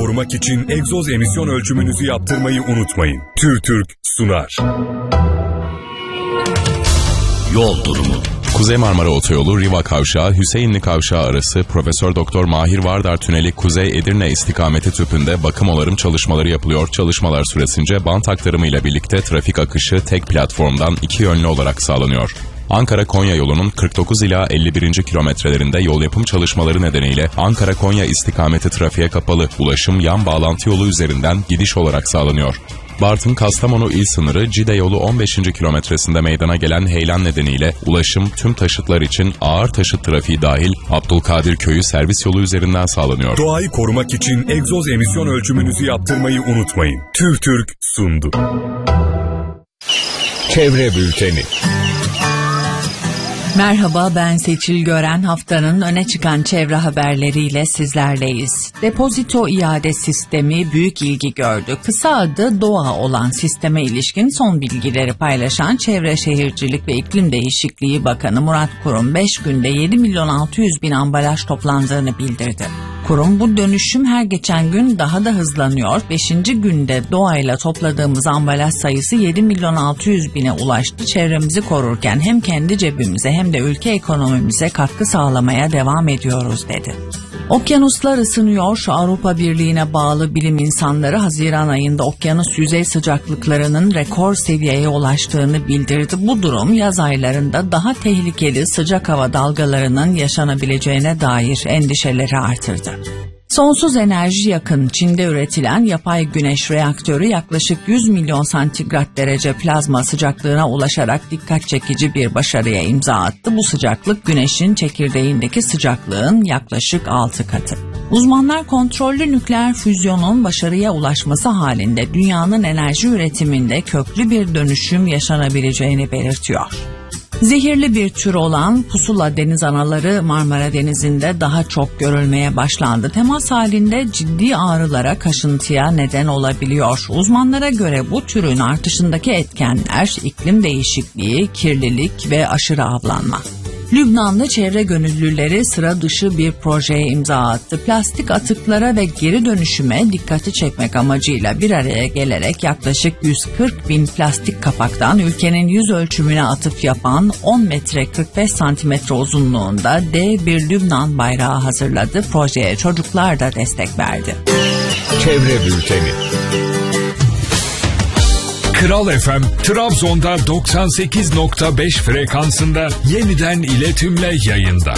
korumak için egzoz emisyon ölçümünüzü yaptırmayı unutmayın. TÜRTÜRK sunar. Yol durumu. Kuzey Marmara Otoyolu Riva Kavşağı Hüseyinli Kavşağı arası Profesör Doktor Mahir Vardar Tüneli Kuzey Edirne istikameti tüpünde bakım onarım çalışmaları yapılıyor. Çalışmalar süresince bant aktarımı ile birlikte trafik akışı tek platformdan iki yönlü olarak sağlanıyor. Ankara-Konya yolunun 49 ila 51. kilometrelerinde yol yapım çalışmaları nedeniyle Ankara-Konya istikameti trafiğe kapalı. Ulaşım yan bağlantı yolu üzerinden gidiş olarak sağlanıyor. Bartın-Kastamonu il sınırı Cide yolu 15. kilometresinde meydana gelen heyelan nedeniyle ulaşım tüm taşıtlar için ağır taşıt trafiği dahil Abdülkadir Köyü servis yolu üzerinden sağlanıyor. Doğayı korumak için egzoz emisyon ölçümünüzü yaptırmayı unutmayın. TÜRTÜRK sundu. Çevre Bülteni. Merhaba, ben Seçil Gören. Haftanın öne çıkan çevre haberleriyle sizlerleyiz. Depozito iade sistemi büyük ilgi gördü. Kısa adı DOA olan sisteme ilişkin son bilgileri paylaşan Çevre Şehircilik ve İklim Değişikliği Bakanı Murat Kurum 5 günde 7.600.000 ambalaj toplandığını bildirdi. Kurum, bu dönüşüm her geçen gün daha da hızlanıyor. 5. günde doğayla topladığımız ambalaj sayısı 7.600.000'e ulaştı. Çevremizi korurken hem kendi cebimize hem de ülke ekonomimize katkı sağlamaya devam ediyoruz dedi. Okyanuslar ısınıyor. Avrupa Birliği'ne bağlı bilim insanları Haziran ayında okyanus yüzey sıcaklıklarının rekor seviyeye ulaştığını bildirdi. Bu durum yaz aylarında daha tehlikeli sıcak hava dalgalarının yaşanabileceğine dair endişeleri artırdı. Sonsuz enerji yakın Çin'de üretilen yapay güneş reaktörü yaklaşık 100 milyon santigrat derece plazma sıcaklığına ulaşarak dikkat çekici bir başarıya imza attı. Bu sıcaklık güneşin çekirdeğindeki sıcaklığın yaklaşık 6 katı. Uzmanlar kontrollü nükleer füzyonun başarıya ulaşması halinde dünyanın enerji üretiminde köklü bir dönüşüm yaşanabileceğini belirtiyor. Zehirli bir tür olan pusula deniz anaları Marmara Denizi'nde daha çok görülmeye başlandı. Temas halinde ciddi ağrılara, kaşıntıya neden olabiliyor. Uzmanlara göre bu türün artışındaki etkenler iklim değişikliği, kirlilik ve aşırı avlanma. Lübnan'da çevre gönüllüleri sıra dışı bir projeye imza attı. Plastik atıklara ve geri dönüşüme dikkati çekmek amacıyla bir araya gelerek yaklaşık 140.000 plastik kapaktan ülkenin yüz ölçümüne atıf yapan 10 metre 45 santimetre uzunluğunda dev bir Lübnan bayrağı hazırladı. Projeye çocuklar da destek verdi. Çevre Bülteni. Kral FM, Trabzon'da 98.5 frekansında yeniden iletimle yayında.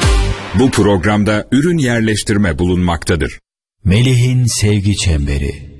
Bu programda ürün yerleştirme bulunmaktadır. Melih'in Sevgi Çemberi.